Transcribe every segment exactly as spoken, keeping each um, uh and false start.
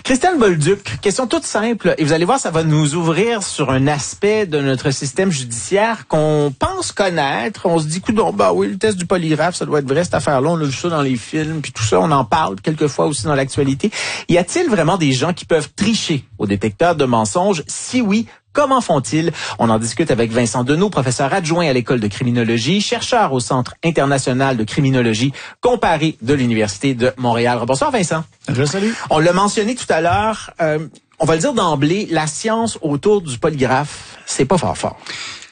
Christiane Bolduc, question toute simple, et vous allez voir, ça va nous ouvrir sur un aspect de notre système judiciaire qu'on pense connaître. On se dit, coudonc, bah oui, le test du polygraphe, ça doit être vrai, cette affaire-là, on a vu ça dans les films, puis tout ça, on en parle quelquefois aussi dans l'actualité. Y a-t-il vraiment des gens qui peuvent tricher au détecteur de mensonges? Si oui, comment font-ils? On en discute avec Vincent Deneau, professeur adjoint à l'École de criminologie, chercheur au Centre international de criminologie comparée de l'Université de Montréal. Bonsoir Vincent. Je salue. On l'a mentionné tout à l'heure, euh, on va le dire d'emblée, la science autour du polygraphe, c'est pas fort fort.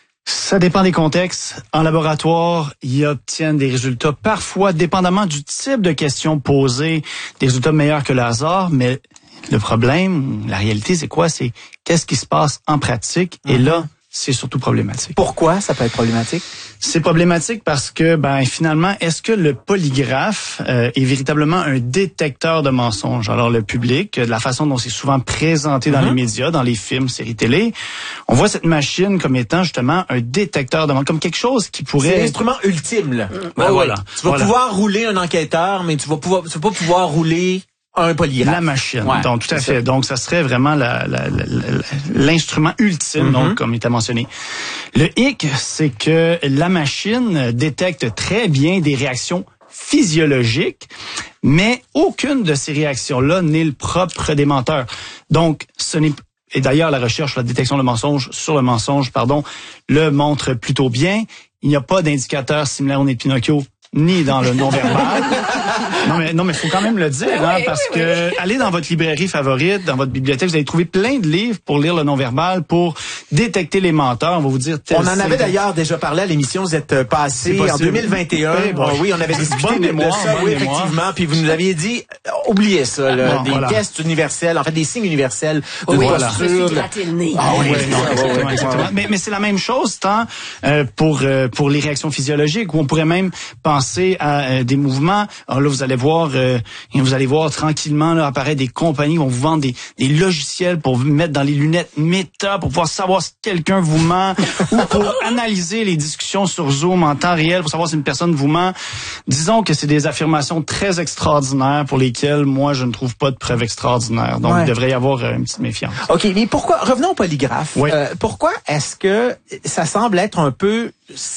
Ça dépend des contextes. En laboratoire, ils obtiennent des résultats parfois, dépendamment du type de questions posées, des résultats meilleurs que le hasard, mais le problème, la réalité, c'est quoi? C'est qu'est-ce qui se passe en pratique? Et mm-hmm. là, c'est surtout problématique. Pourquoi ça peut être problématique? C'est problématique parce que, ben, finalement, est-ce que le polygraphe euh, est véritablement un détecteur de mensonges? Alors, le public, de la façon dont c'est souvent présenté dans mm-hmm. les médias, dans les films, séries télé, on voit cette machine comme étant justement un détecteur de mensonges, comme quelque chose qui pourrait... C'est l'instrument ultime, là. Ben, ouais, voilà. Ouais. Tu vas voilà. pouvoir rouler un enquêteur, mais tu vas pouvoir, tu vas pas pouvoir rouler un polygraphe. La machine. Ouais, donc, tout à fait. Ça. Donc, ça serait vraiment la, la, la, la, l'instrument ultime, mm-hmm. donc, comme il t'a mentionné. Le hic, c'est que la machine détecte très bien des réactions physiologiques, mais aucune de ces réactions-là n'est le propre des menteurs. Donc, ce n'est et d'ailleurs, la recherche, la détection de mensonge sur le mensonge, pardon, le montre plutôt bien. Il n'y a pas d'indicateur similaire au nez de Pinocchio, ni dans le non-verbal. Non, mais non, mais faut quand même le dire, hein, oui, parce oui, que oui. allez dans votre librairie favorite, dans votre bibliothèque, vous allez trouver plein de livres pour lire le non-verbal, pour détecter les menteurs. On va vous dire... On en avait d'ailleurs déjà parlé à l'émission, vous êtes passé en deux mille vingt et un. Oui, bon, oui on avait discuté de mémoire, ça, oui, effectivement. Puis vous nous aviez dit, oubliez ça, là, bon, des voilà. tests universels, en fait, des signes universels de oui, posture. Je me suis gratté le nez. Ah oui, oui non, exactement, exactement. Mais, mais c'est la même chose, tant euh, pour euh, pour les réactions physiologiques, où on pourrait même penser à euh, des mouvements. Alors là, vous allez voir... Euh, Et vous allez voir tranquillement là, apparaître des compagnies qui vont vous vendre des, des logiciels pour vous mettre dans les lunettes méta, pour pouvoir savoir si quelqu'un vous ment, ou pour analyser les discussions sur Zoom en temps réel, pour savoir si une personne vous ment. Disons que c'est des affirmations très extraordinaires pour lesquelles moi, je ne trouve pas de preuves extraordinaires. Donc, ouais. il devrait y avoir euh, une petite méfiance. OK, mais pourquoi, revenons au polygraphe. Oui. Euh, pourquoi est-ce que ça semble être un peu